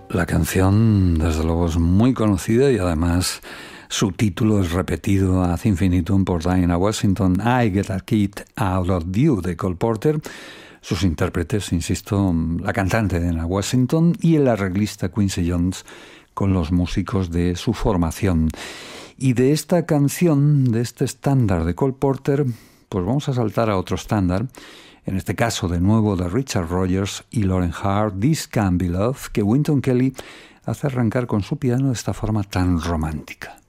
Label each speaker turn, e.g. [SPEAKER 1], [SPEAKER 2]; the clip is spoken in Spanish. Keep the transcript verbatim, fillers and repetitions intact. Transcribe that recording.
[SPEAKER 1] La canción, desde luego, es muy conocida y además su título es repetido ad infinitum por Diana Washington. I Get a Kick Out of You, de Cole Porter. Sus intérpretes, insisto, la cantante Diana Washington y el arreglista Quincy Jones, con los músicos de su formación. Y de esta canción, de este estándar de Cole Porter, pues vamos a saltar a otro estándar. En este caso, de nuevo, de Richard Rogers y Lauren Hart, This Can Be Love, que Wynton Kelly hace arrancar con su piano de esta forma tan romántica.